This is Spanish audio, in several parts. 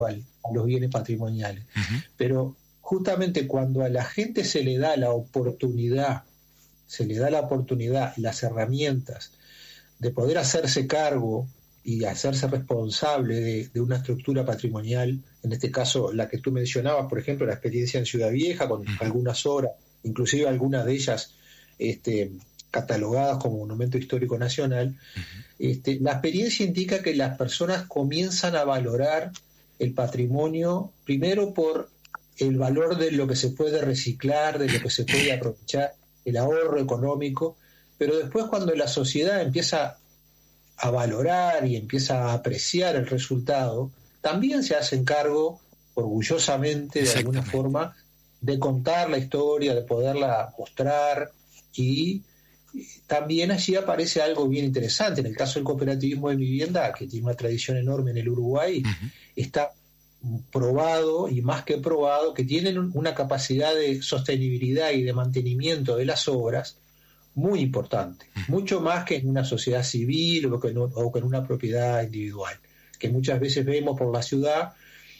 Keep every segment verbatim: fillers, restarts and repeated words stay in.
a los bienes patrimoniales. Uh-huh. Pero justamente cuando a la gente se le da la oportunidad, se le da la oportunidad, las herramientas de poder hacerse cargo y hacerse responsable de, de una estructura patrimonial, en este caso la que tú mencionabas, por ejemplo, la experiencia en Ciudad Vieja, con uh-huh. algunas obras, inclusive algunas de ellas este, catalogadas como Monumento Histórico Nacional, uh-huh. este, la experiencia indica que las personas comienzan a valorar el patrimonio, primero por el valor de lo que se puede reciclar, de lo que se puede aprovechar, el ahorro económico, pero después cuando la sociedad empieza a valorar y empieza a apreciar el resultado, también se hacen cargo, orgullosamente, de alguna forma, de contar la historia, de poderla mostrar, y también allí aparece algo bien interesante. En el caso del cooperativismo de vivienda, que tiene una tradición enorme en el Uruguay, uh-huh. está probado, y más que probado, que tienen una capacidad de sostenibilidad y de mantenimiento de las obras muy importante, uh-huh. mucho más que en una sociedad civil o que en, o que en una propiedad individual, que muchas veces vemos por la ciudad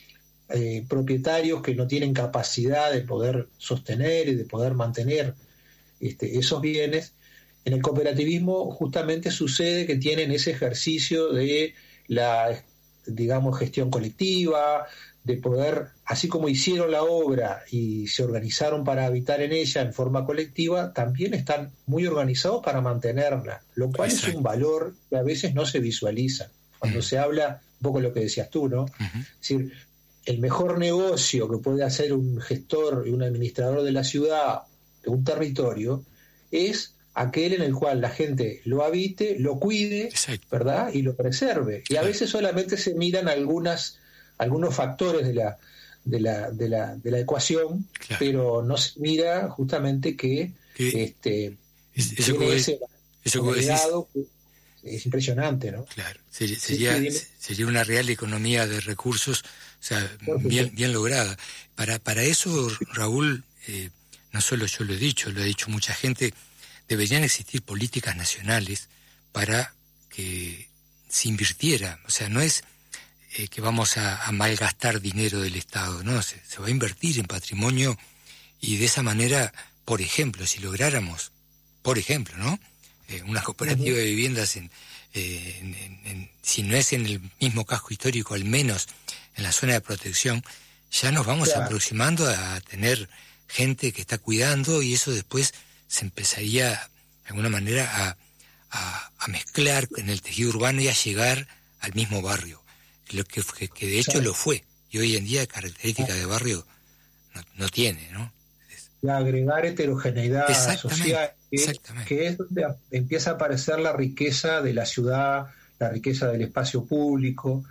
eh, propietarios que no tienen capacidad de poder sostener y de poder mantener este, esos bienes. En el cooperativismo justamente sucede que tienen ese ejercicio de la, digamos, gestión colectiva, de poder, así como hicieron la obra y se organizaron para habitar en ella en forma colectiva, también están muy organizados para mantenerla, lo cual Exacto. es un valor que a veces no se visualiza. Cuando uh-huh. se habla, un poco lo que decías tú, ¿no? Uh-huh. Es decir, el mejor negocio que puede hacer un gestor y un administrador de la ciudad, de un territorio, es aquel en el cual la gente lo habite, lo cuide, Exacto. ¿verdad? Y lo preserve. Y a veces solamente se miran algunas algunos factores de la de la de la de la ecuación, claro. pero no se mira justamente que este es, eso tiene ese legado que es impresionante, ¿no? Claro, sería, sería, sí, sí, sería una real economía de recursos, o sea, bien bien lograda. Para para eso, Raúl, eh, no solo yo lo he dicho, lo ha dicho mucha gente, deberían existir políticas nacionales para que se invirtiera, o sea, no es Eh, que vamos a, a malgastar dinero del Estado, ¿no? Se, se va a invertir en patrimonio y de esa manera, por ejemplo, si lográramos, por ejemplo, ¿no? Eh, una cooperativa uh-huh. de viviendas, en, eh, en, en, en, si no es en el mismo casco histórico, al menos en la zona de protección, ya nos vamos claro. aproximando a tener gente que está cuidando y eso después se empezaría, de alguna manera, a, a, a mezclar en el tejido urbano y a llegar al mismo barrio. Lo que, que de hecho sí. lo fue, y hoy en día característica de barrio no, no tiene, ¿no? Y agregar heterogeneidad social, que, que es donde empieza a aparecer la riqueza de la ciudad, la riqueza del espacio público,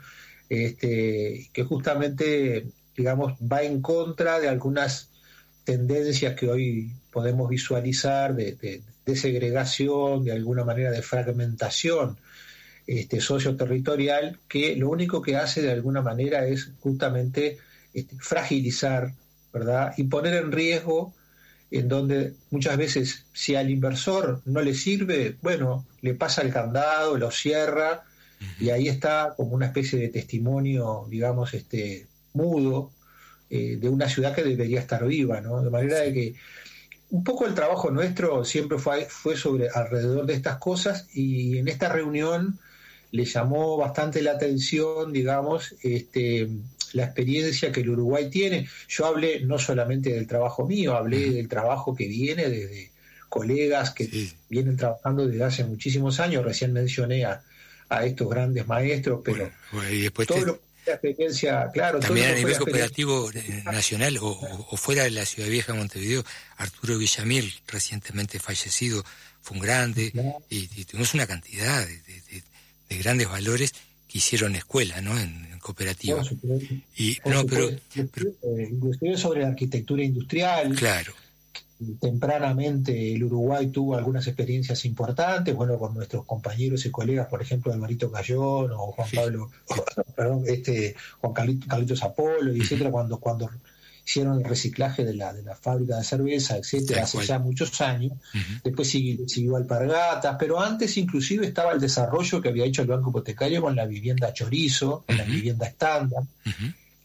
este, que justamente, digamos, va en contra de algunas tendencias que hoy podemos visualizar de, de, de segregación, de alguna manera de fragmentación Este, socioterritorial, que lo único que hace de alguna manera es justamente este, fragilizar, ¿verdad? Y poner en riesgo, en donde muchas veces, si al inversor no le sirve, bueno, le pasa el candado, lo cierra, uh-huh. y ahí está como una especie de testimonio, digamos, este mudo, eh, de una ciudad que debería estar viva, ¿no? De manera de que un poco el trabajo nuestro siempre fue, fue sobre alrededor de estas cosas, y en esta reunión le llamó bastante la atención, digamos, este, la experiencia que el Uruguay tiene. Yo hablé no solamente del trabajo mío, hablé uh-huh. del trabajo que viene desde colegas que sí. vienen trabajando desde hace muchísimos años. Recién mencioné a, a estos grandes maestros, pero bueno, bueno, y después todo te... lo que fue la experiencia, claro. También todo a nivel cooperativo nacional o, o fuera de la Ciudad Vieja, Montevideo, Arturo Villamil, recientemente fallecido, fue un grande, claro. y, y tuvimos una cantidad de, de, de de grandes valores que hicieron escuela, ¿no? En, en cooperativa. Por supuesto, y por no, supuesto, pero, pero inclusive sobre la arquitectura industrial. Claro. Tempranamente el Uruguay tuvo algunas experiencias importantes, bueno, con nuestros compañeros y colegas, por ejemplo, Alvarito Cayón o Juan sí. Pablo, o, perdón, este Juan Carlitos, Carlitos Apolo, y uh-huh. etcétera, cuando cuando hicieron el reciclaje de la de la fábrica de cerveza, etcétera, hace ya muchos años. Uh-huh. Después siguió, siguió Alpargatas, pero antes inclusive estaba el desarrollo que había hecho el Banco Hipotecario con la vivienda chorizo, con uh-huh. la vivienda estándar. Uh-huh.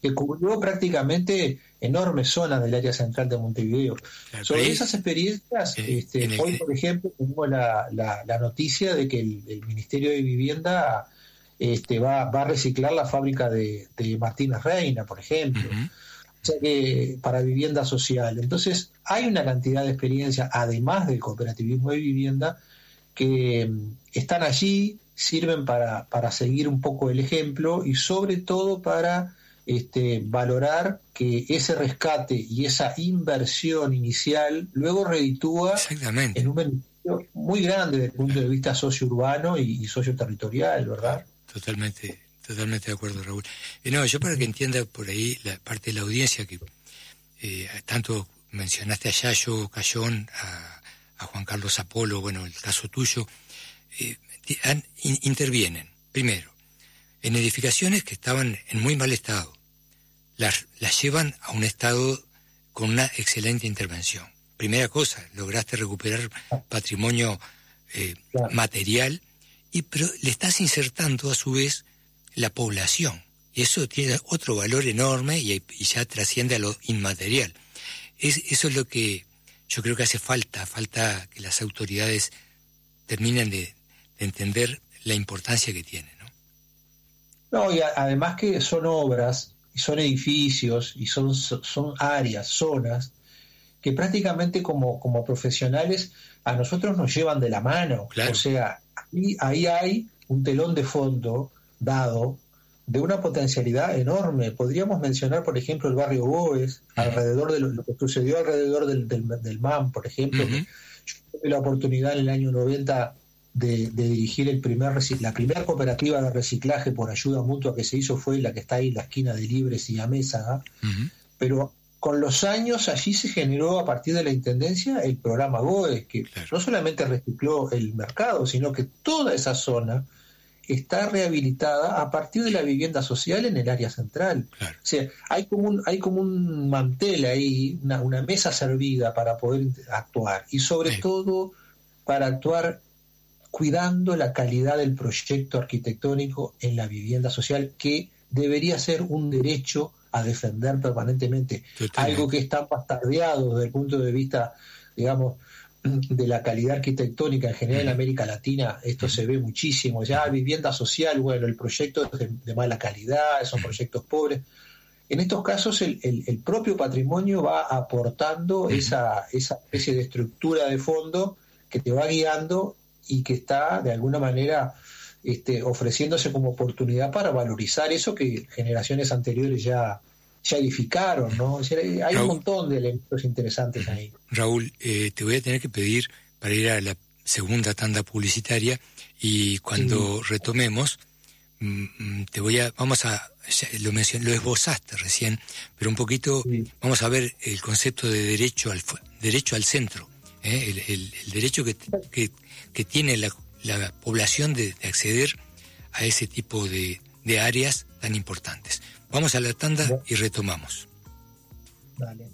que cubrió prácticamente enormes zonas del área central de Montevideo. Claro, sobre esas experiencias, eh, este, el... hoy, por ejemplo, tenemos la, la, la noticia de que el, el Ministerio de Vivienda este, va, va a reciclar la fábrica de, de Martínez Reina, por ejemplo. Uh-huh. O sea que para vivienda social. Entonces, hay una cantidad de experiencias, además del cooperativismo de vivienda, que están allí, sirven para, para seguir un poco el ejemplo y sobre todo para este, valorar que ese rescate y esa inversión inicial luego reditúa en un beneficio muy grande desde el punto de vista socio-urbano y, y socio-territorial, ¿verdad? Totalmente. Totalmente de acuerdo, Raúl. Eh, no, yo para que entienda por ahí la parte de la audiencia que eh, tanto mencionaste a Yayo Cayón, a, a Juan Carlos Apolo, bueno, el caso tuyo, eh, han, in, intervienen, primero, en edificaciones que estaban en muy mal estado, las, las llevan a un estado con una excelente intervención. Primera cosa, lograste recuperar patrimonio eh, claro. material, y pero le estás insertando a su vez la población, y eso tiene otro valor enorme y, y ya trasciende a lo inmaterial. Es, eso es lo que yo creo que hace falta, falta que las autoridades terminen de, de entender la importancia que tiene, ¿no? No, y a, además que son obras, y son edificios, y son, son áreas, zonas, que prácticamente como, como profesionales a nosotros nos llevan de la mano. Claro. O sea, ahí, ahí hay un telón de fondo dado de una potencialidad enorme. Podríamos mencionar, por ejemplo, el barrio Boes, uh-huh. alrededor de lo, lo que sucedió alrededor del, del, del M A M, por ejemplo. Uh-huh. Yo tuve la oportunidad en el año noventa de, de dirigir el primer la primera cooperativa de reciclaje por ayuda mutua que se hizo, fue la que está ahí en la esquina de Libres y Amézaga. Uh-huh. Pero con los años allí se generó, a partir de la Intendencia, el programa Boes, que claro. no solamente recicló el mercado, sino que toda esa zona está rehabilitada a partir de la vivienda social en el área central. Claro. O sea, hay como un, hay como un mantel ahí, una, una mesa servida para poder actuar, y sobre sí. todo para actuar cuidando la calidad del proyecto arquitectónico en la vivienda social, que debería ser un derecho a defender permanentemente. Totalmente. Algo que está bastardeado desde el punto de vista, digamos, de la calidad arquitectónica en general en América Latina. Esto se ve muchísimo. Ya vivienda social, bueno, el proyecto es de, de mala calidad, son proyectos pobres. En estos casos el, el, el propio patrimonio va aportando esa, esa especie de estructura de fondo que te va guiando y que está de alguna manera este, ofreciéndose como oportunidad para valorizar eso que generaciones anteriores ya ya edificaron, ¿no? O sea, hay Raúl, un montón de elementos interesantes ahí. Raúl, eh, te voy a tener que pedir para ir a la segunda tanda publicitaria, y cuando sí. retomemos, mm, te voy a, vamos a, lo mencioné, lo esbozaste recién, pero un poquito sí. vamos a ver el concepto de derecho al derecho al centro, ¿eh? el, el, el derecho que, que, que tiene la, la población de, de acceder a ese tipo de, de áreas tan importantes. Vamos a la tanda ¿no? y retomamos. Dale.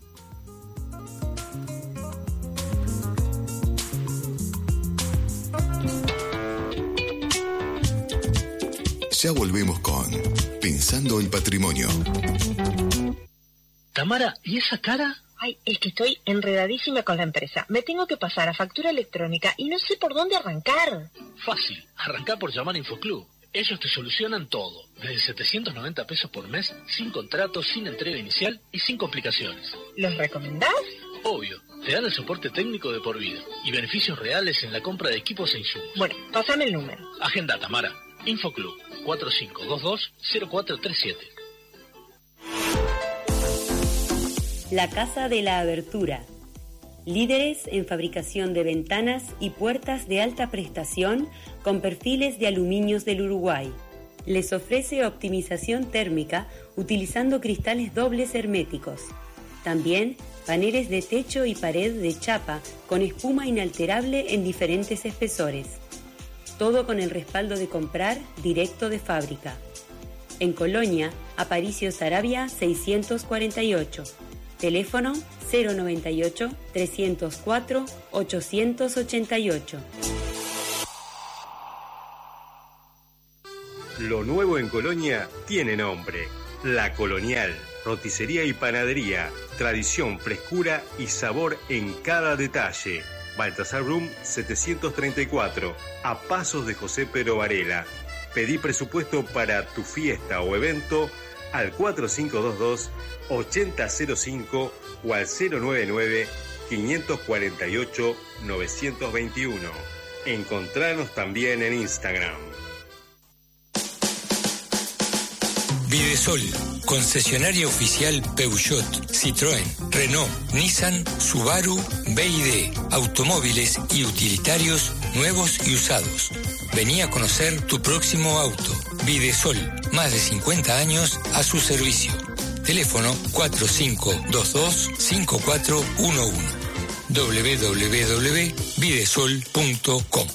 Ya volvemos con Pensando el Patrimonio. Tamara, ¿y esa cara? Ay, es que estoy enredadísima con la empresa. Me tengo que pasar a factura electrónica y no sé por dónde arrancar. Fácil, arrancá por llamar a InfoClub. Ellos te solucionan todo, desde setecientos noventa pesos por mes, sin contrato, sin entrega inicial y sin complicaciones. ¿Los recomendás? Obvio, te dan el soporte técnico de por vida y beneficios reales en la compra de equipos e insumos. Bueno, pásame el número. Agenda, Tamara. InfoClub, cuatro cinco dos dos cero cuatro tres siete. La Casa de la Abertura. Líderes en fabricación de ventanas y puertas de alta prestación con perfiles de aluminios del Uruguay. Les ofrece optimización térmica utilizando cristales dobles herméticos. También paneles de techo y pared de chapa con espuma inalterable en diferentes espesores. Todo con el respaldo de comprar directo de fábrica. En Colonia, Aparicio Saravia seiscientos cuarenta y ocho. Teléfono cero noventa y ocho, trescientos cuatro, ochocientos ochenta y ocho. Lo nuevo en Colonia tiene nombre. La Colonial, roticería y panadería, tradición, frescura y sabor en cada detalle. Baltasar Brum setecientos treinta y cuatro, a pasos de José Pero Varela. Pedí presupuesto para tu fiesta o evento al cuatro cinco dos dos, ocho cero cero cinco o al cero nueve nueve, cinco cuatro ocho, nueve dos uno. Encontranos también en Instagram. Videsol, concesionaria oficial Peugeot, Citroën, Renault, Nissan, Subaru, B y D, automóviles y utilitarios nuevos y usados. Vení a conocer tu próximo auto. Videsol, más de cincuenta años a su servicio. Teléfono cuatro cinco dos dos, cinco cuatro uno uno. doble u doble u doble u punto videsol punto com.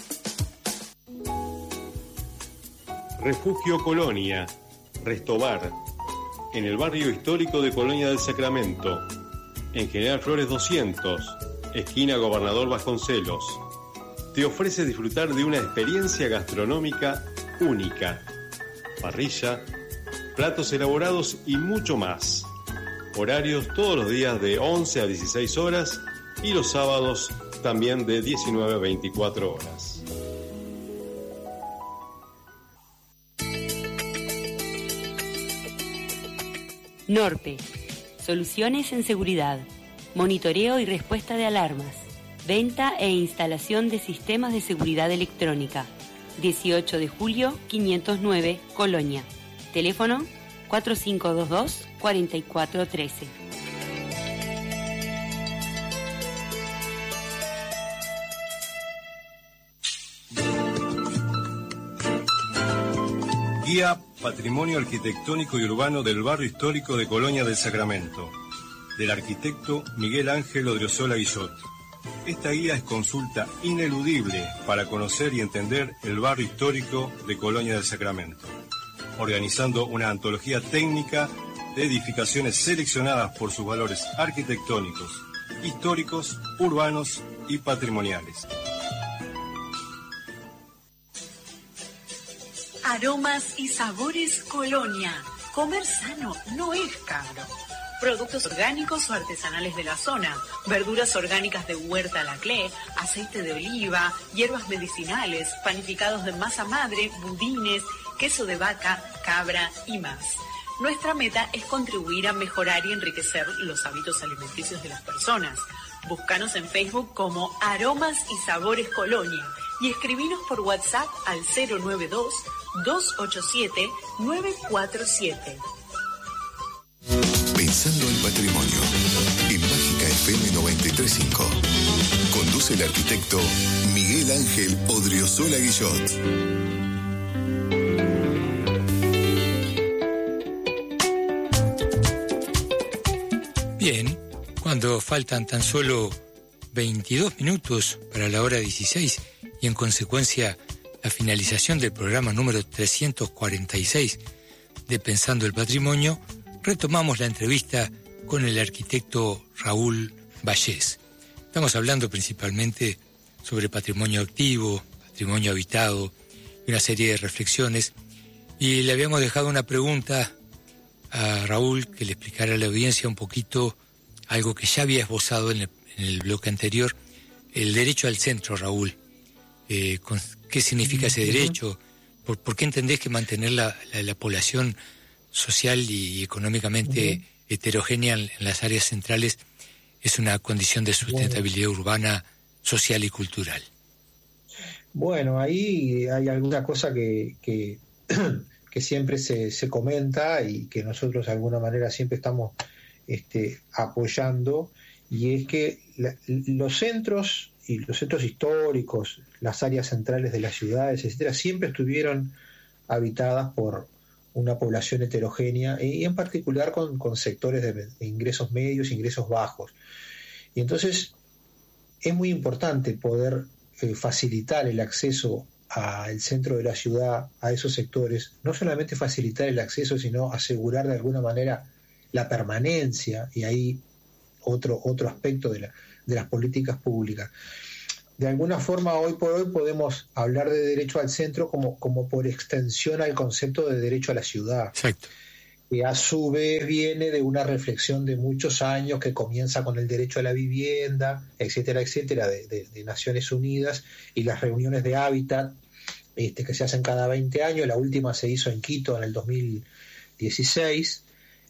Refugio Colonia, Restobar, en el barrio histórico de Colonia del Sacramento, en General Flores doscientos, esquina Gobernador Vasconcelos. Te ofrece disfrutar de una experiencia gastronómica única. Parrilla, platos elaborados y mucho más. Horarios todos los días de once a dieciséis horas y los sábados también de diecinueve a veinticuatro horas. Norpe, soluciones en seguridad, monitoreo y respuesta de alarmas, venta e instalación de sistemas de seguridad electrónica. dieciocho de julio, quinientos nueve, Colonia. Teléfono cuatro cinco dos dos, cuatro cuatro uno tres. Guía Patrimonio Arquitectónico y Urbano del Barrio Histórico de Colonia del Sacramento, del arquitecto Miguel Ángel Odriozola Guillot. Esta guía es consulta ineludible para conocer y entender el barrio histórico de Colonia del Sacramento, organizando una antología técnica de edificaciones seleccionadas por sus valores arquitectónicos, históricos, urbanos y patrimoniales. Aromas y sabores Colonia. Comer sano no es caro. Productos orgánicos o artesanales de la zona, verduras orgánicas de huerta Laclé, aceite de oliva, hierbas medicinales, panificados de masa madre, budines, queso de vaca, cabra y más. Nuestra meta es contribuir a mejorar y enriquecer los hábitos alimenticios de las personas. Búscanos en Facebook como Aromas y Sabores Colonia y escribinos por WhatsApp al cero nueve dos, dos ocho siete, nueve cuatro siete. Pensando el patrimonio en Mágica F M noventa y tres punto cinco. Conduce el arquitecto Miguel Ángel Odriozola Guillot. Bien, cuando faltan tan solo veintidós minutos para la hora dieciséis y en consecuencia la finalización del programa número trescientos cuarenta y seis de Pensando el Patrimonio, retomamos la entrevista con el arquitecto Raúl Vallés. Estamos hablando principalmente sobre patrimonio activo, patrimonio habitado y una serie de reflexiones. Y le habíamos dejado una pregunta a Raúl que le explicara a la audiencia un poquito algo que ya había esbozado en el, en el bloque anterior, el derecho al centro, Raúl. Eh, con, ¿Qué significa ese derecho? ¿Por, por qué entendés que mantener la, la, la población social y económicamente uh-huh. heterogénea en, en las áreas centrales es una condición de sustentabilidad bueno. urbana, social y cultural? Bueno, ahí hay alguna cosa que, que, que siempre se, se comenta y que nosotros de alguna manera siempre estamos este, apoyando, y es que la, los centros y los centros históricos, las áreas centrales de las ciudades, etcétera, siempre estuvieron habitadas por una población heterogénea y en particular con, con sectores de, de ingresos medios, ingresos bajos. Y entonces es muy importante poder eh, facilitar el acceso al centro de la ciudad, a esos sectores, no solamente facilitar el acceso, sino asegurar de alguna manera la permanencia, y ahí otro, otro aspecto de, la, de las políticas públicas. De alguna forma, hoy por hoy podemos hablar de derecho al centro como, como por extensión al concepto de derecho a la ciudad. Exacto. que a su vez viene de una reflexión de muchos años que comienza con el derecho a la vivienda, etcétera, etcétera, de, de, de Naciones Unidas, y las reuniones de hábitat este, que se hacen cada veinte años. La última se hizo en Quito en el dos mil dieciséis,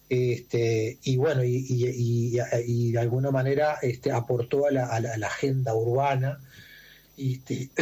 este, y bueno, y, y, y, y de alguna manera este, aportó a la, a la, a la agenda urbana, este,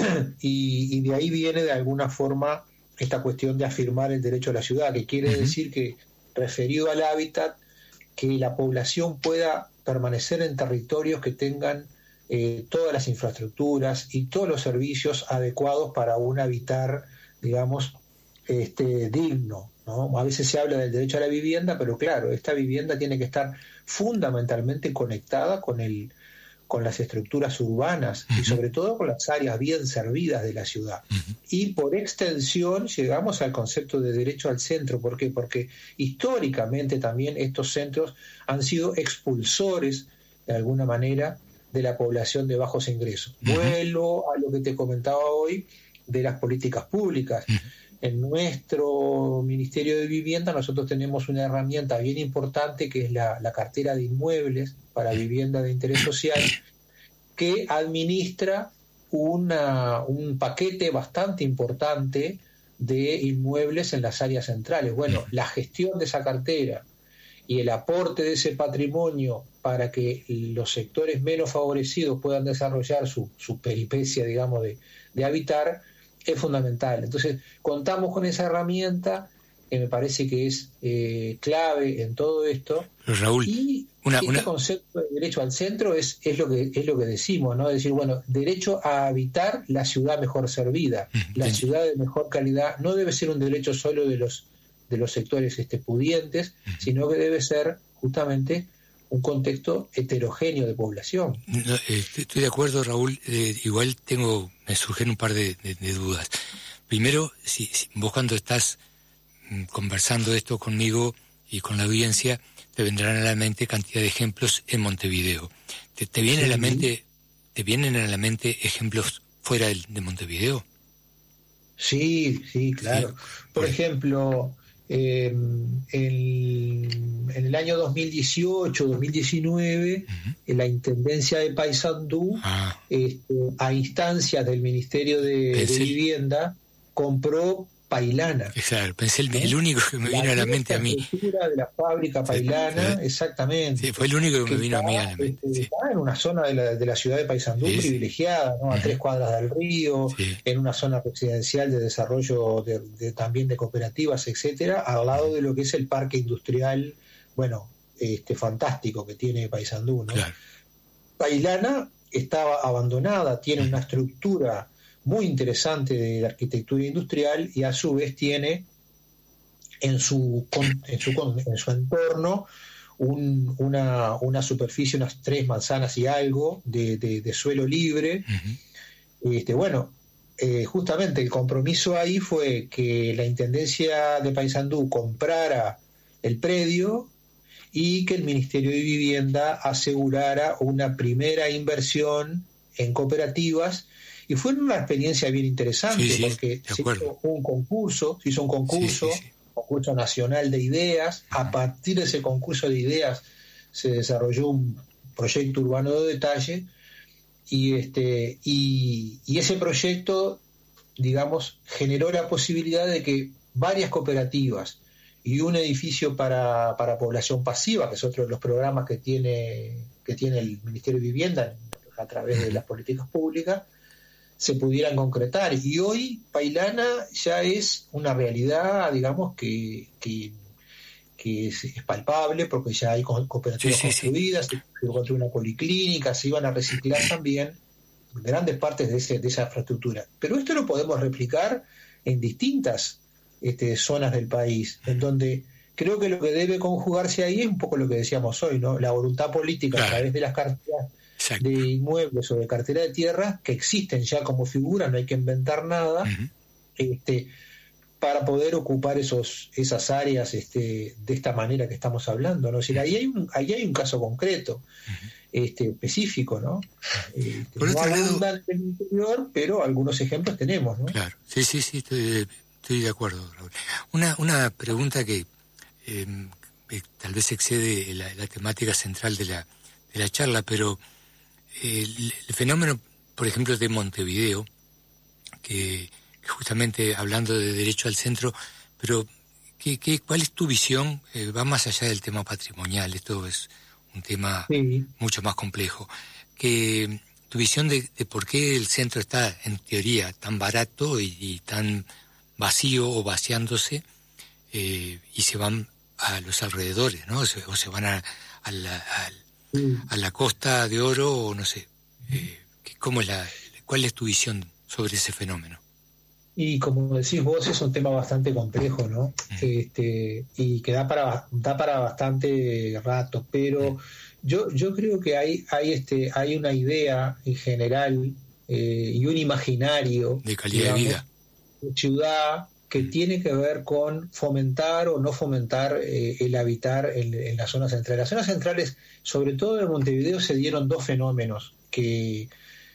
y, y de ahí viene de alguna forma esta cuestión de afirmar el derecho a la ciudad, que quiere uh-huh. decir que, referido al hábitat, que la población pueda permanecer en territorios que tengan eh, todas las infraestructuras y todos los servicios adecuados para un habitar, digamos, este, digno, ¿no? A veces se habla del derecho a la vivienda, pero claro, esta vivienda tiene que estar fundamentalmente conectada con el con las estructuras urbanas uh-huh. y sobre todo con las áreas bien servidas de la ciudad. Uh-huh. Y por extensión llegamos al concepto de derecho al centro. ¿Por qué? Porque históricamente también estos centros han sido expulsores, de alguna manera, de la población de bajos ingresos. Uh-huh. Vuelvo a lo que te comentaba hoy de las políticas públicas. Uh-huh. En nuestro Ministerio de Vivienda nosotros tenemos una herramienta bien importante que es la, la cartera de inmuebles para vivienda de interés social, que administra una, un paquete bastante importante de inmuebles en las áreas centrales. Bueno, la gestión de esa cartera y el aporte de ese patrimonio para que los sectores menos favorecidos puedan desarrollar su, su peripecia, digamos, de, de habitar, es fundamental. Entonces, contamos con esa herramienta que me parece que es eh, clave en todo esto. Pero Raúl, y una, este una... concepto de derecho al centro es, es lo que es lo que decimos, ¿no? Es decir, bueno, derecho a habitar la ciudad mejor servida, mm, la bien. ciudad de mejor calidad. No debe ser un derecho solo de los de los sectores este, pudientes, mm. sino que debe ser justamente un contexto heterogéneo de población. No, eh, estoy de acuerdo, Raúl. Eh, igual tengo, me surgen un par de, de, de dudas. Primero, si, si vos cuando estás mm, conversando esto conmigo y con la audiencia, te vendrán a la mente cantidad de ejemplos en Montevideo. ¿Te, te viene sí. a la mente, te vienen a la mente ejemplos fuera de, de Montevideo? Sí, sí, claro. Sí. Por sí. ejemplo, eh, el, en el año dos mil dieciocho, dos mil diecinueve, uh-huh. en la Intendencia de Paysandú, ah. este, a instancias del Ministerio de, de Vivienda, compró Pailana. Claro, pensé el, el único que me la vino a la mente a mí. La de la fábrica Pailana, sí, exactamente. Sí, fue el único que, que me vino está, a mí a la mente. Este, sí. Está en una zona de la, de la ciudad de Paysandú sí, privilegiada, ¿no? A uh-huh. tres cuadras del río, sí. en una zona residencial de desarrollo de, de, también de cooperativas, etcétera, al lado de lo que es el parque industrial, bueno, este fantástico que tiene Paysandú, ¿no? Claro. Pailana estaba abandonada, tiene uh-huh. una estructura muy interesante de la arquitectura industrial y a su vez tiene en su en su, en su entorno un, una, una superficie, unas tres manzanas y algo de, de, de suelo libre. Uh-huh. Este, bueno, eh, justamente el compromiso ahí fue que la Intendencia de Paysandú comprara el predio y que el Ministerio de Vivienda asegurara una primera inversión en cooperativas. Y fue una experiencia bien interesante, sí, sí, porque se hizo un concurso, se hizo un concurso, sí, sí, sí. concurso nacional de ideas. A partir de ese concurso de ideas se desarrolló un proyecto urbano de detalle y este y, y ese proyecto, digamos, generó la posibilidad de que varias cooperativas y un edificio para, para población pasiva, que es otro de los programas que tiene que tiene el Ministerio de Vivienda a través de las políticas públicas, se pudieran concretar. Y hoy Pailana ya es una realidad, digamos, que, que, que es, es palpable, porque ya hay cooperativas sí, sí, construidas, sí. se construye una policlínica, se iban a reciclar también grandes partes de, ese, de esa infraestructura. Pero esto lo podemos replicar en distintas este, zonas del país, en donde creo que lo que debe conjugarse ahí es un poco lo que decíamos hoy, ¿no? La voluntad política claro. a través de las carteras Exacto. de inmuebles o de cartera de tierras que existen ya como figura, no hay que inventar nada, uh-huh. este, para poder ocupar esos esas áreas este, de esta manera que estamos hablando, ¿no? Es decir, ahí hay un, ahí hay un caso concreto, uh-huh. este, específico, ¿no? Este, Por no otro lado, en el interior, pero algunos ejemplos tenemos, ¿no? Claro, sí, sí, sí, estoy, estoy de acuerdo, Raúl. Una, una pregunta que, eh, eh, tal vez excede la, la temática central de la, de la charla, pero eh, el, el fenómeno, por ejemplo, de Montevideo, que, que justamente hablando de derecho al centro, pero ¿qué, qué, ¿cuál es tu visión? Eh, va más allá del tema patrimonial, esto es un tema sí. mucho más complejo. Que tu visión de, de por qué el centro está, en teoría, tan barato y, y tan vacío o vaciándose, eh, y se van a los alrededores, ¿no? O se, o se van a, a, la, a, sí. a la Costa de Oro, o no sé. Eh, ¿cómo es la, ¿Cuál es tu visión sobre ese fenómeno? Y como decís vos, es un tema bastante complejo, ¿no? Mm. Este, y que da para, da para bastante rato, pero mm. yo, yo creo que hay, hay, este, hay una idea en general eh, y un imaginario de calidad digamos, de vida de ciudad que mm. tiene que ver con fomentar o no fomentar eh, el habitar en, en la zona central. En las zonas centrales, sobre todo en Montevideo, se dieron dos fenómenos que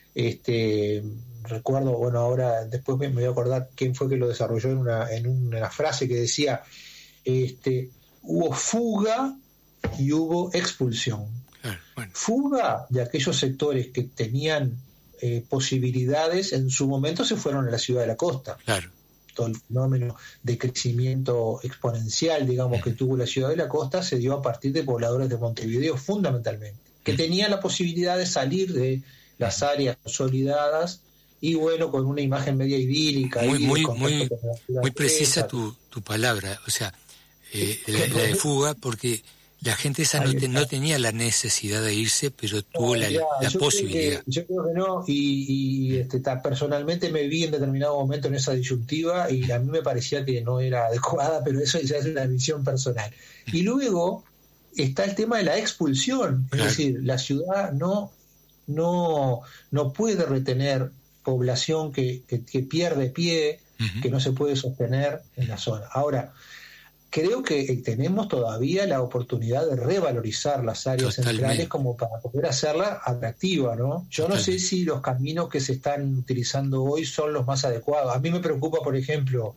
este recuerdo, bueno, ahora después me voy a acordar quién fue que lo desarrolló en una, en una frase que decía, este, hubo fuga y hubo expulsión. Claro, bueno. Fuga de aquellos sectores que tenían eh, posibilidades, en su momento se fueron a la ciudad de la costa. Claro. Todo el fenómeno de crecimiento exponencial, digamos, que tuvo la ciudad de la costa se dio a partir de pobladores de Montevideo, fundamentalmente, que tenían la posibilidad de salir de las áreas consolidadas y bueno, con una imagen media idílica. Muy, muy, muy, muy precisa tu, tu palabra, o sea, eh, la, la de fuga, porque la gente esa no, te, no tenía la necesidad de irse, pero tuvo no, la, ya, la yo posibilidad. Creo que, yo creo que no, y, y este, ta, personalmente me vi en determinado momento en esa disyuntiva y a mí me parecía que no era adecuada, pero eso ya es una visión personal. Y luego está el tema de la expulsión, claro. Es decir, la ciudad no, no, no puede retener población que, que, que pierde pie, uh-huh. que no se puede sostener en la zona. Ahora, creo que tenemos todavía la oportunidad de revalorizar las áreas Totalmente. centrales como para poder hacerla atractiva, ¿no? Yo Totalmente. no sé si los caminos que se están utilizando hoy son los más adecuados. A mí me preocupa, por ejemplo,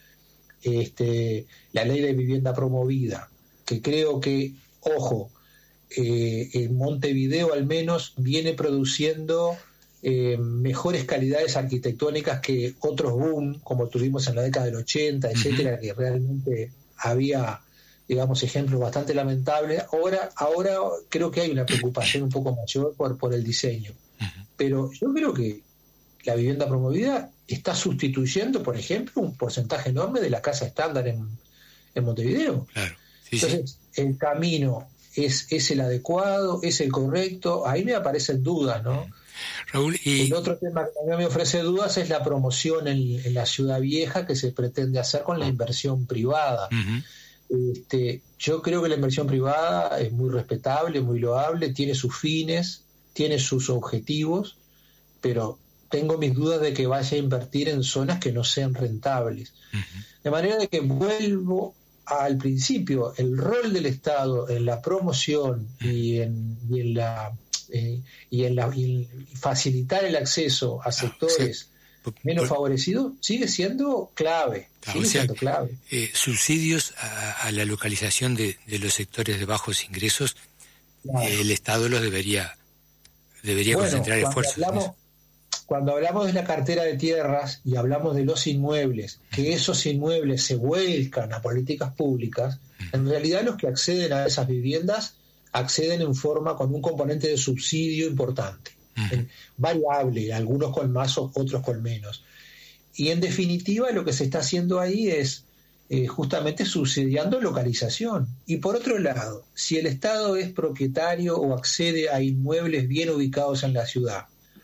este, la ley de vivienda promovida, que creo que, ojo, eh, en Montevideo al menos viene produciendo Eh, mejores calidades arquitectónicas que otros boom, como tuvimos en la década del ochenta, etcétera, uh-huh. que realmente había, digamos, ejemplos bastante lamentables. Ahora, ahora creo que hay una preocupación un poco mayor por, por el diseño. Uh-huh. Pero yo creo que la vivienda promovida está sustituyendo, por ejemplo, un porcentaje enorme de la casa estándar en, en Montevideo. Claro. Sí, Entonces, sí. el camino es, es el adecuado, es el correcto. Ahí me aparecen dudas, ¿no? Uh-huh. Raúl, y... El otro tema que también me ofrece dudas es la promoción en, en la ciudad vieja que se pretende hacer con la inversión privada. Uh-huh. Este, yo creo que la inversión privada es muy respetable, muy loable, tiene sus fines, tiene sus objetivos, pero tengo mis dudas de que vaya a invertir en zonas que no sean rentables. Uh-huh. De manera de que vuelvo al principio, el rol del Estado en la promoción uh-huh. y, en, y en la... Eh, y, en la, y facilitar el acceso a sectores ah, sí. menos por, favorecidos sigue siendo clave, ah, sigue o sea, siendo clave. Eh, subsidios a, a la localización de, de los sectores de bajos ingresos, claro. eh, el Estado los debería debería bueno, concentrar cuando esfuerzos. Hablamos, ¿no? Cuando hablamos de la cartera de tierras y hablamos de los inmuebles, que esos inmuebles se vuelcan a políticas públicas, uh-huh. en realidad los que acceden a esas viviendas acceden en forma con un componente de subsidio importante, uh-huh. variable, algunos con más o otros con menos. Y en definitiva lo que se está haciendo ahí es eh, justamente subsidiando localización. Y por otro lado, si el Estado es propietario o accede a inmuebles bien ubicados en la ciudad,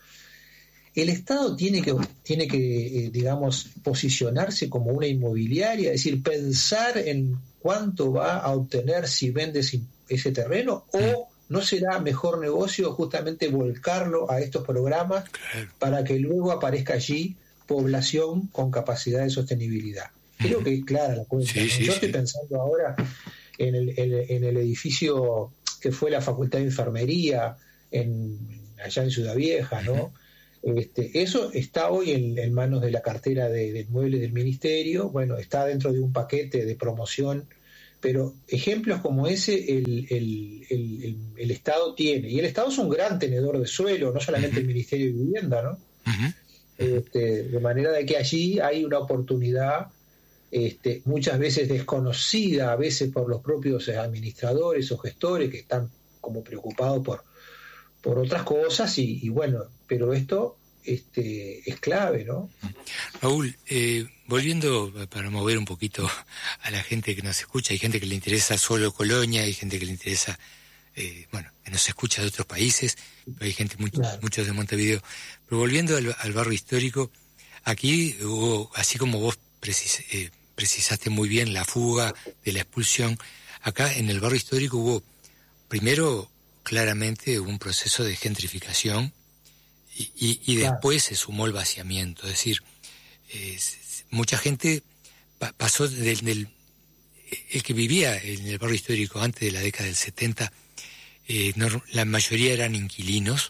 el Estado tiene que, tiene que eh, digamos, posicionarse como una inmobiliaria, es decir, pensar en cuánto va a obtener si vende ese terreno, o no será mejor negocio justamente volcarlo a estos programas para que luego aparezca allí población con capacidad de sostenibilidad. Creo que es clara la cuenta. Sí, ¿no? sí, Yo sí. estoy pensando ahora en el, en, en el edificio que fue la Facultad de Enfermería en, allá en Ciudad Vieja, ¿no? Este, eso está hoy en, en manos de la cartera de, de inmuebles del Ministerio. Bueno, está dentro de un paquete de promoción Pero ejemplos como ese el, el, el, el, el Estado tiene. Y el Estado es un gran tenedor de suelo, no solamente uh-huh. el Ministerio de Vivienda, ¿no? Uh-huh. Este, de manera de que allí hay una oportunidad este, muchas veces desconocida, a veces por los propios administradores o gestores que están como preocupados por, por otras cosas y, y bueno, pero esto este, es clave, ¿no? Raúl, eh, volviendo para mover un poquito a la gente que nos escucha, hay gente que le interesa solo Colonia, hay gente que le interesa, eh, bueno, que nos escucha de otros países, pero hay gente, mucho, claro. muchos de Montevideo. Pero volviendo al, al barrio histórico, aquí hubo, así como vos precis, eh, precisaste muy bien la fuga de la expulsión, acá en el barrio histórico hubo, primero, claramente un proceso de gentrificación y, y, y después claro. se sumó el vaciamiento, es decir, eh, mucha gente pa- pasó del, del el que vivía en el barrio histórico antes de la década del setenta, eh, no, la mayoría eran inquilinos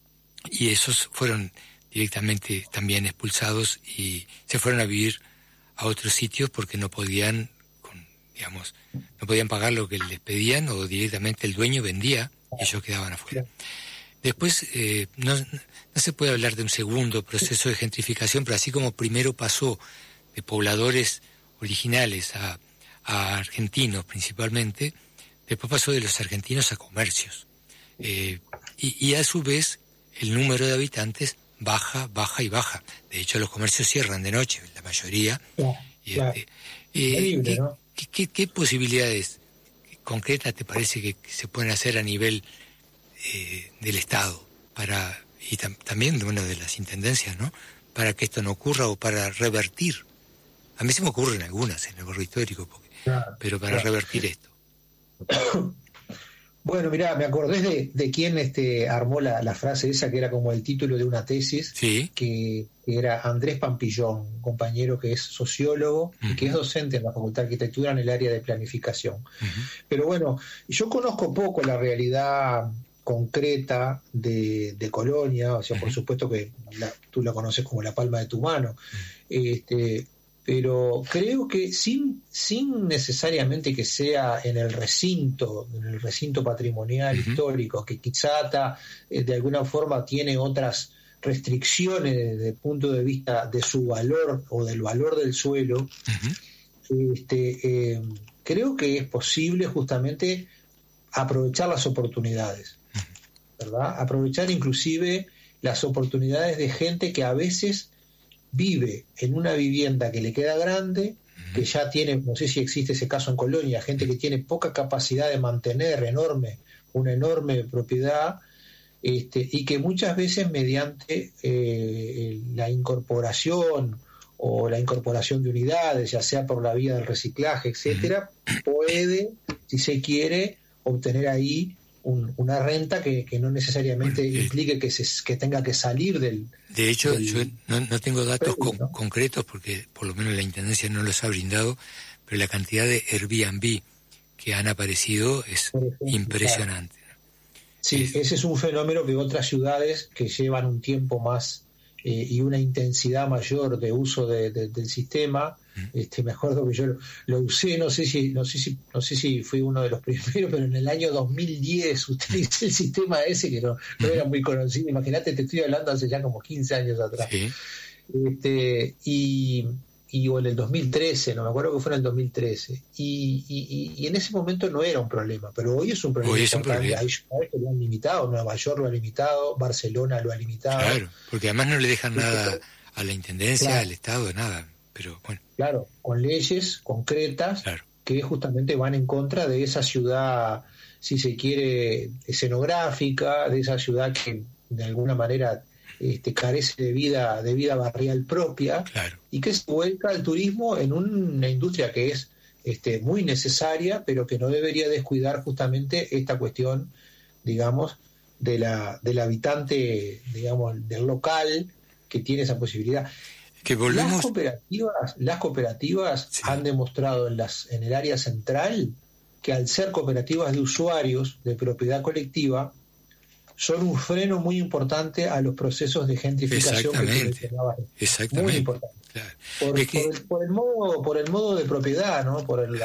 y esos fueron directamente también expulsados y se fueron a vivir a otros sitios porque no podían, con, digamos, no podían pagar lo que les pedían o directamente el dueño vendía y ellos quedaban afuera. Después, eh, no, no se puede hablar de un segundo proceso de gentrificación, pero así como primero pasó de pobladores originales a, a argentinos principalmente, después pasó de los argentinos a comercios. Eh, y, y a su vez, el número de habitantes baja, baja y baja. De hecho, los comercios cierran de noche, la mayoría. Claro, y, claro. Este, eh, Increíble, ¿qué, ¿no? ¿qué, qué, qué posibilidades concretas te parece que se pueden hacer a nivel eh, del Estado para y tam, también bueno, de las intendencias, ¿no? Para que esto no ocurra o para revertir? A mí se me ocurren algunas en el barrio histórico, porque, claro, pero para claro. revertir esto. Bueno, mirá, me acordé de, de quién este, armó la, la frase esa que era como el título de una tesis, ¿sí? que, que era Andrés Pampillón, un compañero que es sociólogo uh-huh. y que es docente en la Facultad de Arquitectura en el área de planificación. Uh-huh. Pero bueno, yo conozco poco la realidad concreta de, de Colonia, o sea, uh-huh. por supuesto que la, tú la conoces como la palma de tu mano, uh-huh. este pero creo que sin sin necesariamente que sea en el recinto, en el recinto patrimonial uh-huh. histórico, que quizá está, eh, de alguna forma tiene otras restricciones desde el punto de vista de su valor o del valor del suelo, uh-huh. este, eh, creo que es posible justamente aprovechar las oportunidades, uh-huh. ¿verdad? Aprovechar inclusive las oportunidades de gente que a veces vive en una vivienda que le queda grande, que ya tiene, no sé si existe ese caso en Colonia, gente que tiene poca capacidad de mantener enorme, una enorme propiedad, este, y que muchas veces mediante eh, la incorporación o la incorporación de unidades, ya sea por la vía del reciclaje, etcétera, puede, si se quiere, obtener ahí Un, una renta que, que no necesariamente bueno, eh, implique que, se, que tenga que salir del... De hecho, del, yo no, no tengo datos predio, con, ¿no? concretos porque por lo menos la Intendencia no los ha brindado, pero la cantidad de Airbnb que han aparecido es ejemplo, impresionante. Claro. Sí, es, ese es un fenómeno que otras ciudades que llevan un tiempo más eh, y una intensidad mayor de uso de, de, del sistema... Este, me acuerdo que yo lo, lo usé, no sé si no sé si no sé si fui uno de los primeros, pero en el año dos mil diez utilicé el sistema ese que no, no era muy conocido. Imagínate, te estoy hablando hace ya como quince años atrás. Sí. Este, y, y o en el dos mil trece, no me acuerdo que fue en el dos mil trece. Y, y, y en ese momento no era un problema, pero hoy es un problema. Hoy es un problema. Hay ciudades que lo han limitado, Nueva York lo ha limitado, Barcelona lo ha limitado. Claro, porque además no le dejan nada a la Intendencia, claro. al Estado, nada. Pero bueno. Claro, con leyes concretas claro. que justamente van en contra de esa ciudad, si se quiere, escenográfica, de esa ciudad que de alguna manera este, carece de vida, de vida barrial propia, claro. y que se vuelca al turismo en una industria que es este, muy necesaria, pero que no debería descuidar justamente esta cuestión, digamos, de la del habitante, digamos, del local que tiene esa posibilidad. Que volvemos... Las cooperativas, las cooperativas sí. han demostrado en, las, en el área central que al ser cooperativas de usuarios de propiedad colectiva son un freno muy importante a los procesos de gentrificación que mencionabas. Exactamente. Muy importante. Claro. Por, es que... por, el, por el modo, por el modo de propiedad, ¿no? Por el,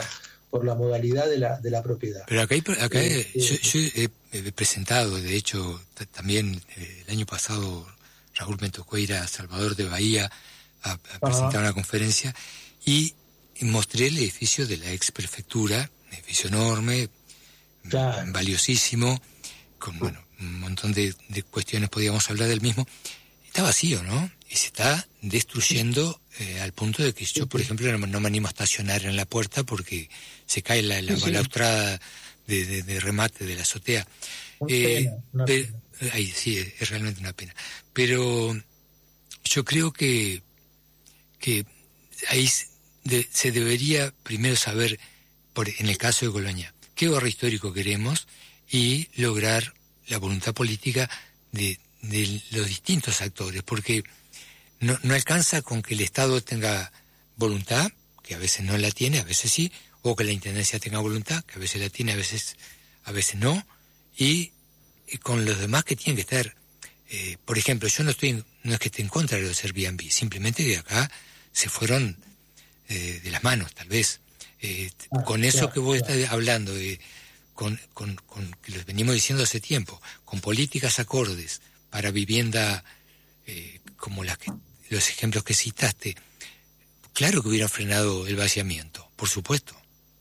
por la modalidad de la, de la propiedad. Pero acá, hay, acá eh, yo, yo he, he presentado, de hecho, t- también eh, el año pasado, Raúl, me tocó ir a Salvador de Bahía a, a presentar uh-huh. una conferencia y mostré el edificio de la ex prefectura, un edificio enorme, claro. valiosísimo, con bueno un montón de, de cuestiones, podíamos hablar del mismo. Está vacío, ¿no? Y se está destruyendo eh, al punto de que yo, por ejemplo, no, no me animo a estacionar en la puerta porque se cae la, la sí, balaustrada de, de, de remate de la azotea. Una eh, pena, una pero, pena. Ay, sí, es realmente una pena. Pero yo creo que, que ahí de, se debería primero saber, por, en el caso de Colonia, qué barrio histórico queremos y lograr la voluntad política de, de los distintos actores, porque no, no alcanza con que el Estado tenga voluntad, que a veces no la tiene, a veces sí, o que la Intendencia tenga voluntad, que a veces la tiene, a veces, a veces no, y, y con los demás que tienen que estar. Eh, por ejemplo, yo no estoy, no es que esté en contra de los Airbnb, simplemente que acá se fueron eh, de las manos, tal vez. Eh, ah, con eso claro, que vos claro. estás hablando, de, con, con, con que lo venimos diciendo hace tiempo, con políticas acordes para vivienda eh, como las que, los ejemplos que citaste, claro que hubieran frenado el vaciamiento, por supuesto.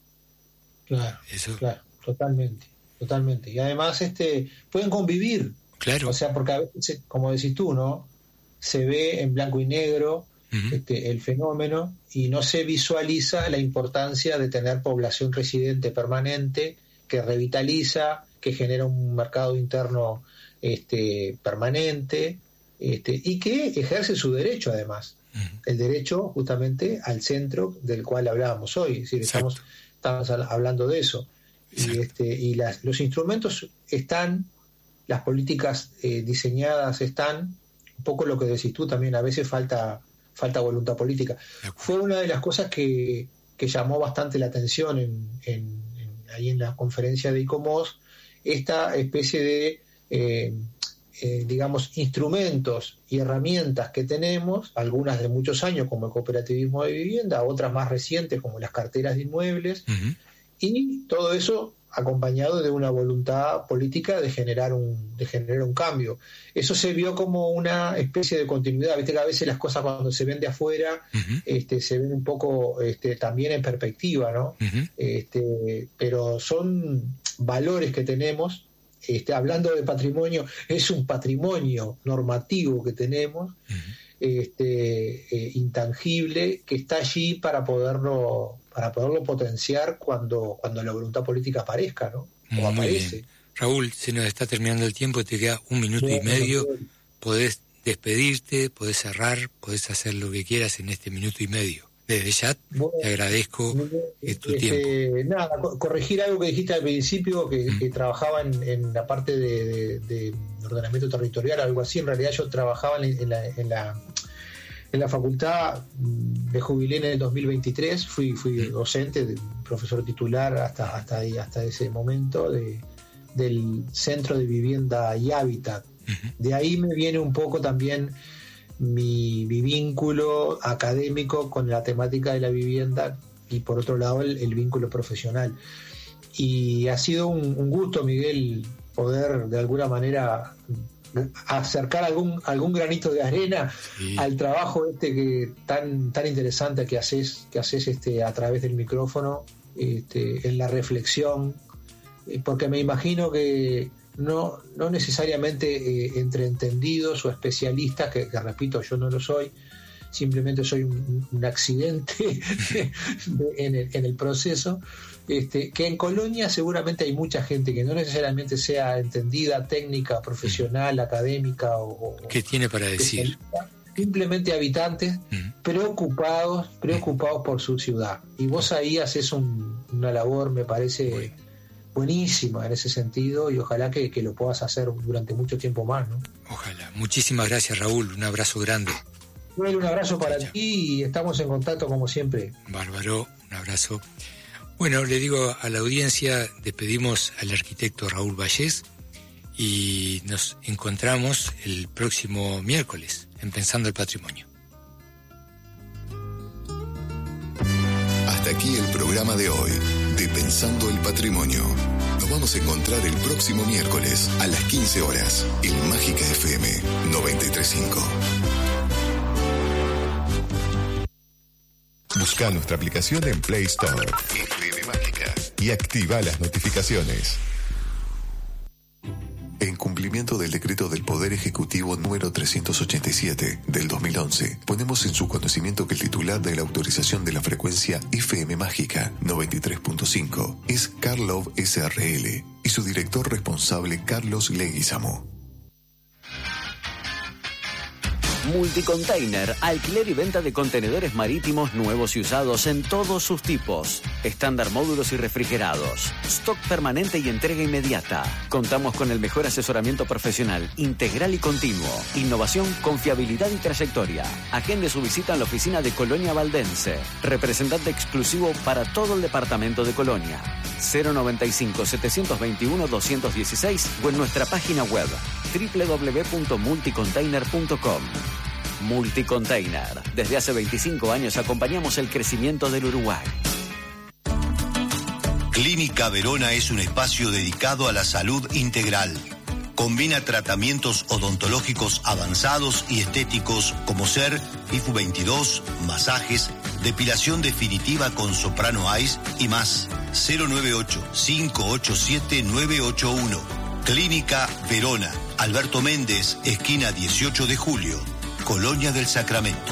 Claro, eso... claro, totalmente, totalmente. Y además este pueden convivir. Claro. O sea, porque a veces, como decís tú, ¿no? Se ve en blanco y negro uh-huh. este, el fenómeno y no se visualiza la importancia de tener población residente permanente que revitaliza, que genera un mercado interno este, permanente este, y que ejerce su derecho además. Uh-huh. El derecho justamente al centro del cual hablábamos hoy. Es decir, estamos, estamos hablando de eso. Exacto. Y, este, y las, los instrumentos están, las políticas eh, diseñadas están, un poco lo que decís tú también, a veces falta falta voluntad política. Fue una de las cosas que, que llamó bastante la atención en, en, en, ahí en la conferencia de ICOMOS, esta especie de, eh, eh, digamos, instrumentos y herramientas que tenemos, algunas de muchos años como el cooperativismo de vivienda, otras más recientes como las carteras de inmuebles, uh-huh. y todo eso acompañado de una voluntad política de generar un de generar un cambio. Eso se vio como una especie de continuidad. Viste que a veces las cosas cuando se ven de afuera uh-huh. este, se ven un poco este, también en perspectiva, ¿no? Uh-huh. Este, pero son valores que tenemos. Este, hablando de patrimonio, es un patrimonio normativo que tenemos, uh-huh. este, eh, intangible, que está allí para poderlo para poderlo potenciar cuando cuando la voluntad política aparezca, ¿no? O Muy aparece. Bien. Raúl, se nos está terminando el tiempo, te queda un minuto bien, y medio, bien. Podés despedirte, podés cerrar, podés hacer lo que quieras en este minuto y medio. Desde ya bueno, te agradezco eh, tu este, tiempo. Nada, corregir algo que dijiste al principio, que, mm. que trabajaba en, en la parte de, de, de ordenamiento territorial, algo así. En realidad yo trabajaba en la, en la, en la facultad, me jubilé en el dos mil veintitrés, fui fui mm. docente, profesor titular hasta hasta ahí, hasta ese momento de, del Centro de Vivienda y Hábitat. Mm-hmm. De ahí me viene un poco también Mi, mi vínculo académico con la temática de la vivienda y por otro lado el, el vínculo profesional. Y ha sido un, un gusto, Miguel, poder de alguna manera acercar algún algún granito de arena sí. al trabajo este que tan tan interesante que haces que haces este a través del micrófono, este, en la reflexión, porque me imagino que no no necesariamente eh, entre entendidos o especialistas, que, que repito, yo no lo soy, simplemente soy un, un accidente de, en, el, en el proceso, este, que en Colonia seguramente hay mucha gente que no necesariamente sea entendida, técnica, profesional, mm. académica o... ¿Qué tiene para decir? Simplemente habitantes mm. preocupados, preocupados mm. por su ciudad. Y vos ahí haces un, una labor, me parece... Bueno. buenísima en ese sentido, y ojalá que, que lo puedas hacer durante mucho tiempo más, ¿no? Ojalá. Muchísimas gracias, Raúl. Un abrazo grande. Bueno, un abrazo para Chao. ti y estamos en contacto como siempre. Bárbaro, un abrazo. Bueno, le digo a la audiencia, despedimos al arquitecto Raúl Vallés y nos encontramos el próximo miércoles en Pensando el Patrimonio. Hasta aquí el programa de hoy. de Pensando el Patrimonio. Nos vamos a encontrar el próximo miércoles a las quince horas en Mágica F M noventa y tres punto cinco. Busca nuestra aplicación en Play Store, F M Mágica, y activa las notificaciones. En cumplimiento del decreto del Poder Ejecutivo número trescientos ochenta y siete del dos mil once, ponemos en su conocimiento que el titular de la autorización de la frecuencia F M Mágica noventa y tres punto cinco es Karlov S R L y su director responsable Carlos Leguizamo. Multicontainer, alquiler y venta de contenedores marítimos nuevos y usados en todos sus tipos. Estándar, módulos y refrigerados. Stock permanente y entrega inmediata. Contamos con el mejor asesoramiento profesional, integral y continuo. Innovación, confiabilidad y trayectoria. Agende su visita en la oficina de Colonia Valdense. Representante exclusivo para todo el departamento de Colonia. cero noventa y cinco, setecientos veintiuno, doscientos dieciséis o en nuestra página web doble u doble u doble u punto multicontainer punto com. Multicontainer. Desde hace veinticinco años acompañamos el crecimiento del Uruguay. Clínica Verona es un espacio dedicado a la salud integral. Combina tratamientos odontológicos avanzados y estéticos como ser I F U veintidós, masajes, depilación definitiva con Soprano Ice y más. cero nueve ocho, cinco ocho siete, nueve ocho uno. Clínica Verona. Alberto Méndez, esquina dieciocho de julio. Colonia del Sacramento.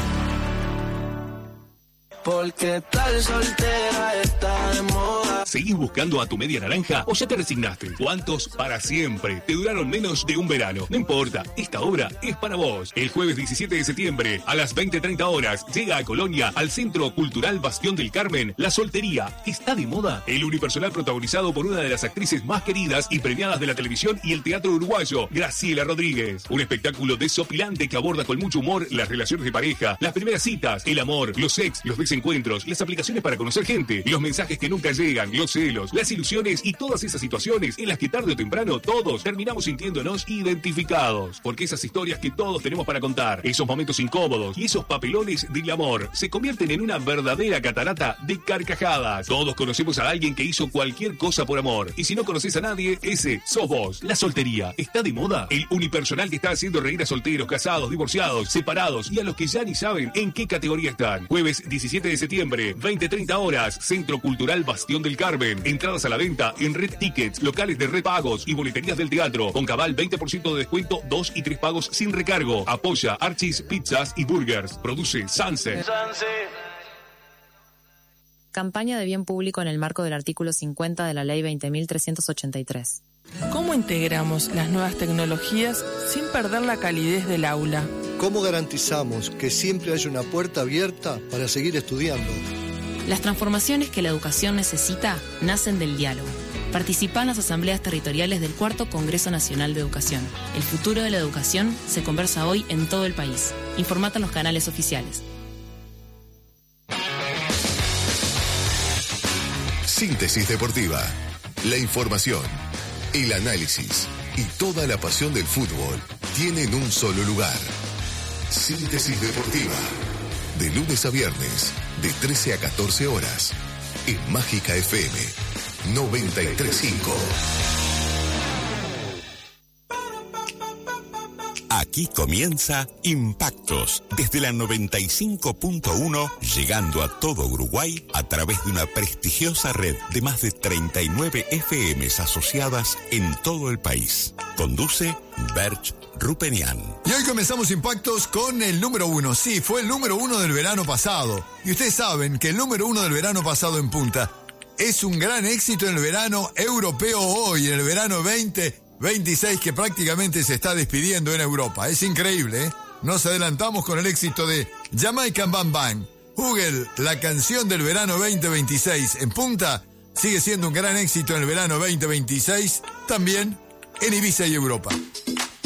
Porque tal soltera está de moda. ¿Seguís buscando a tu media naranja o ya te resignaste? ¿Cuántos para siempre te duraron menos de un verano? No importa, esta obra es para vos. El jueves diecisiete de septiembre a las veinte treinta horas llega a Colonia, al Centro Cultural Bastión del Carmen, La Soltería. ¿Está de moda? El unipersonal protagonizado por una de las actrices más queridas y premiadas de la televisión y el teatro uruguayo, Graciela Rodríguez. Un espectáculo desopilante que aborda con mucho humor las relaciones de pareja, las primeras citas, el amor, los ex, los desencuentros, las aplicaciones para conocer gente, los mensajes que nunca llegan, los celos, las ilusiones y todas esas situaciones en las que tarde o temprano todos terminamos sintiéndonos identificados. Porque esas historias que todos tenemos para contar, esos momentos incómodos y esos papelones del amor se convierten en una verdadera catarata de carcajadas. Todos conocemos a alguien que hizo cualquier cosa por amor. Y si no conoces a nadie, ese sos vos. La soltería está de moda. El unipersonal que está haciendo reír a solteros, casados, divorciados, separados y a los que ya ni saben en qué categoría están. Jueves diecisiete de septiembre, veinte treinta horas, Centro Cultural Bastión del Carmen. Entradas a la venta en Red Tickets, locales de Red Pagos y boleterías del teatro. Con cabal veinte por ciento de descuento, dos y tres pagos sin recargo. Apoya Archie's Pizzas y Burgers. Produce Sunset. Campaña de bien público en el marco del artículo cincuenta de la Ley veinte mil trescientos ochenta y tres. ¿Cómo integramos las nuevas tecnologías sin perder la calidez del aula? ¿Cómo garantizamos que siempre haya una puerta abierta para seguir estudiando? Las transformaciones que la educación necesita nacen del diálogo. Participa en las asambleas territoriales del Cuarto Congreso Nacional de Educación. El futuro de la educación se conversa hoy en todo el país. Informate en los canales oficiales. Síntesis deportiva. La información, el análisis y toda la pasión del fútbol tienen un solo lugar. Síntesis deportiva. De lunes a viernes, de trece a catorce horas, en Mágica F M noventa y tres punto cinco. Aquí comienza Impactos, desde la noventa y cinco punto uno, llegando a todo Uruguay a través de una prestigiosa red de más de treinta y nueve F Ms asociadas en todo el país. Conduce Berch Rupenian. Y hoy comenzamos Impactos con el número uno. Sí, fue el número uno del verano pasado. Y ustedes saben que el número uno del verano pasado en Punta es un gran éxito en el verano europeo hoy, en el verano veinte veintiséis, que prácticamente se está despidiendo en Europa. Es increíble, ¿eh? Nos adelantamos con el éxito de Jamaican Bam Bam. Google, la canción del verano veinte veintiséis en Punta, sigue siendo un gran éxito en el verano veinte veintiséis, también en Ibiza y Europa.